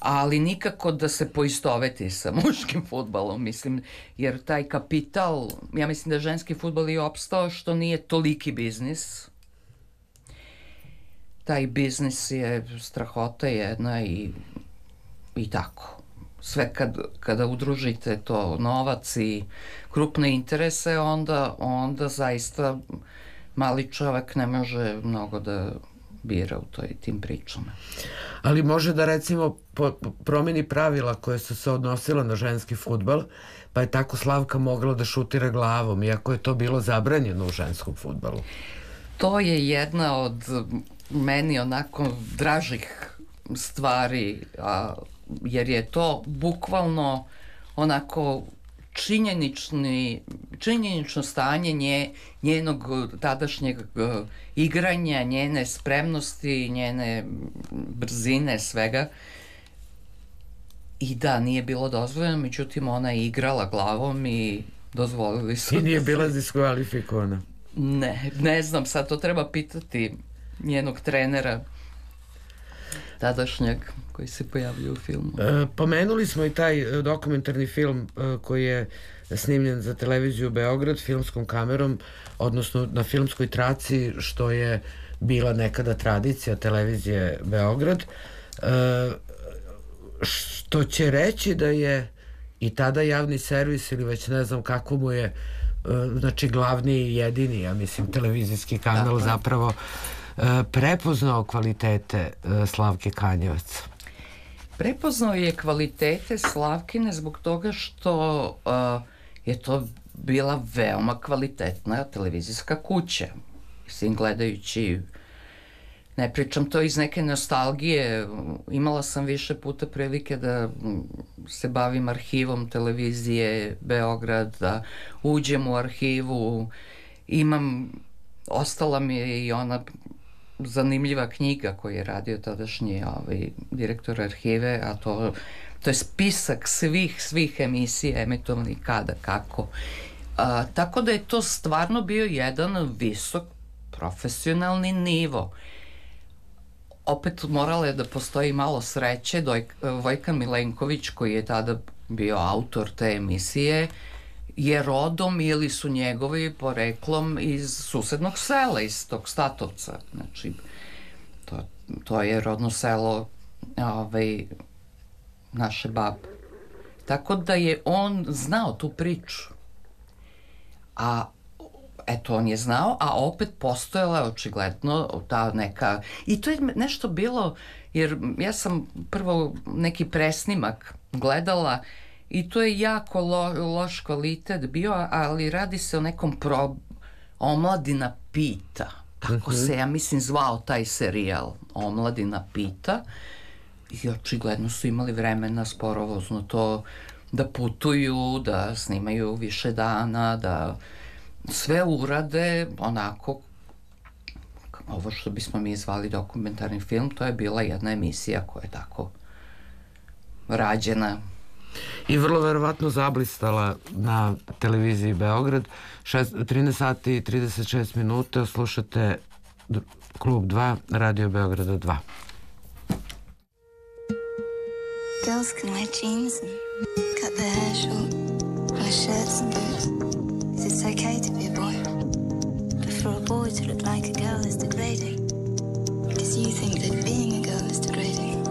ali nikako da se poistoveti sa muškim fudbalom, mislim, jer taj kapital, ja mislim da ženski fudbal je opstao što nije toliki biznis. Taj biznis je strahota jedna i tako. Sve kada udružite to novac i krupne interese, onda zaista mali čovek ne može mnogo da bira u tim pričama. Ali može da recimo promeni pravila koje su se odnosila na ženski fudbal, pa je tako Slavka mogla da šutira glavom, iako je to bilo zabranjeno u ženskom fudbalu. To je jedna od meni onako dražih stvari, jer je to bukvalno onako činjenično stanje njenog tadašnjeg igranja, njene spremnosti, njene brzine, svega. I da, nije bilo dozvoljeno, međutim ona je igrala glavom i dozvolili su. I nije bila diskvalifikovana? Ne znam, sad to treba pitati njenog trenera tadašnjeg koji se pojavljaju u filmu. Pomenuli smo i taj dokumentarni film koji je snimljen za televiziju Beograd filmskom kamerom, odnosno na filmskoj traci, što je bila nekada tradicija televizije Beograd, što će reći da je i tada javni servis, ili već ne znam kako mu je, znači glavni i jedini, ja mislim, televizijski kanal zapravo prepoznao kvalitete Slavke Kanjevac. Prepoznao je kvalitete Slavkine zbog toga što je to bila veoma kvalitetna televizijska kuća. Mislim, gledajući, ne pričam to iz neke nostalgije, imala sam više puta prilike da se bavim arhivom televizije Beograd, da uđem u arhivu, ostala mi je i ona zanimljiva knjiga koju je radio tadašnji direktor arhive, a to je spisak svih emisija emitovanih kada, kako. Tako da je to stvarno bio jedan visok profesionalni nivo. Opet morala je da postoji malo sreće. Vojkan Milenković, koji je tada bio autor te emisije, je rodom ili su njegovi poreklom iz susednog sela, iz tog Statovca. Znači, to je rodno selo naše babe. Tako da je on znao tu priču. Eto, on je znao, a opet postojala očigledno ta neka... I to je nešto bilo, jer ja sam prvo neki presnimak gledala i to je jako loš kvalitet bio, ali radi se o nekom Omladina pita. Tako se, ja mislim, zvao taj serijal, Omladina pita. I očigledno su imali vremena sporovozno to da putuju, da snimaju više dana, da sve urade onako, ovo što bismo mi zvali dokumentarni film, to je bila jedna emisija koja je tako rađena. I vrlo verovatno zablistala na televiziji Beograd. 13 sati i 36 minuta, slušate Klub 2, Radio Beograda 2. Girls can wear jeans and cut their hair short, wear shirts and boots. It's okay to be a boy, but for a boy to look like a girl is degrading, because you think that being a girl is degrading.